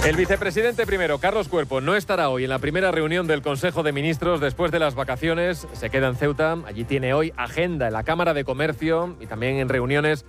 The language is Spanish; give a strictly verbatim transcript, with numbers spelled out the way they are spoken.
El vicepresidente primero, Carlos Cuerpo, no estará hoy en la primera reunión del Consejo de Ministros después de las vacaciones. Se queda en Ceuta. Allí tiene hoy agenda en la Cámara de Comercio y también en reuniones